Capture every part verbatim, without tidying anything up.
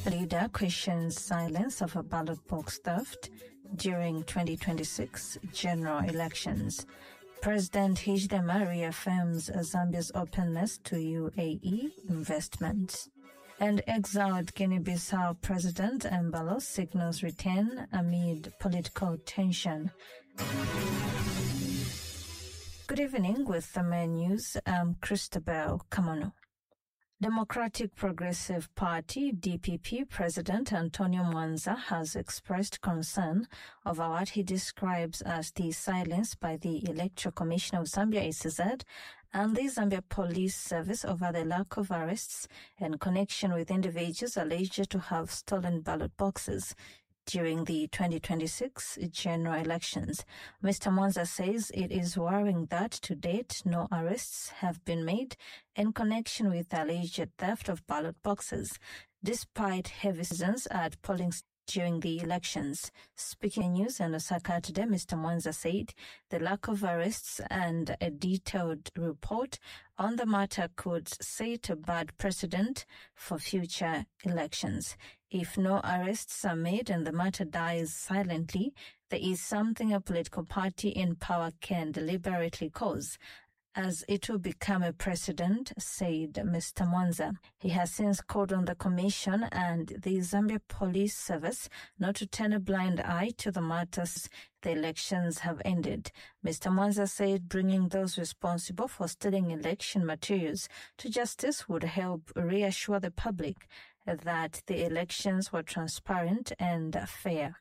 Leader questions silence of a ballot box theft during twenty twenty-six general elections. President Hichilema reaffirms Zambia's openness to U A E investments. And exiled Guinea-Bissau President Embalo signals return amid political tension. Good evening with the main news. I'm Christabel Kamano. Democratic Progressive Party D P P President Antonio Mwanza has expressed concern over what he describes as the silence by the Electoral Commission of Zambia E C Z and the Zambia Police Service over the lack of arrests in connection with individuals alleged to have stolen ballot boxes during the twenty twenty-six general elections. Mister Mwanza says it is worrying that to date no arrests have been made in connection with alleged theft of ballot boxes, despite heavy seasons at polling during the elections. Speaking in news in Osaka today, Mister Mwanza said the lack of arrests and a detailed report on the matter could set a bad precedent for future elections. If no arrests are made and the matter dies silently, there is something a political party in power can deliberately cause, as it will become a precedent, said Mister Mwanza. He has since called on the Commission and the Zambia Police Service not to turn a blind eye to the matters the elections have ended. Mister Mwanza said bringing those responsible for stealing election materials to justice would help reassure the public that the elections were transparent and fair.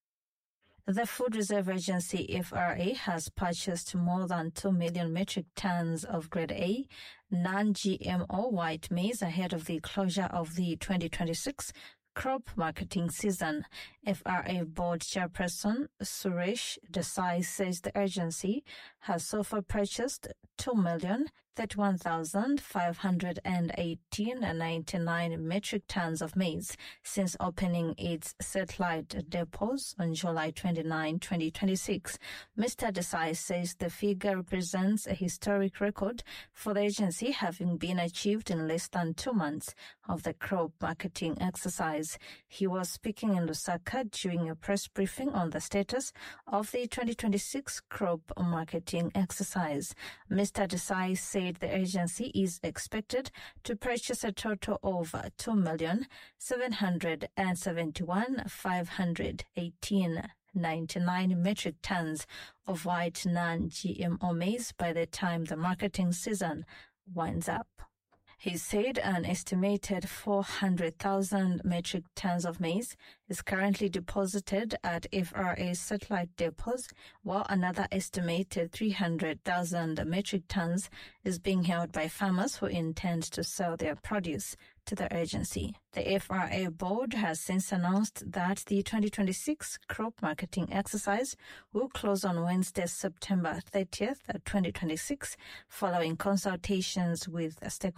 The Food Reserve Agency F R A has purchased more than two million metric tons of Grade A non-G M O white maize ahead of the closure of the twenty twenty-six crop marketing season. F R A Board Chairperson Suresh Desai says the agency has so far purchased two million thirty-one thousand five hundred eighteen point nine nine metric tons of maize since opening its satellite depots on July twenty-ninth, twenty twenty-six. Mister Desai says the figure represents a historic record for the agency, having been achieved in less than two months of the crop marketing exercise. He was speaking in Lusaka during a press briefing on the status of the twenty twenty-six crop marketing exercise. Mister Desai said the agency is expected to purchase a total of two million seven hundred seventy-one thousand five hundred eighteen point nine nine metric tons of white non-G M O maize by the time the marketing season winds up. He said an estimated four hundred thousand metric tons of maize is currently deposited at F R A's satellite depots, while another estimated three hundred thousand metric tons is being held by farmers who intend to sell their produce to the agency. The F R A board has since announced that the twenty twenty-six crop marketing exercise will close on Wednesday, September thirtieth, twenty twenty-six, following consultations with stakeholders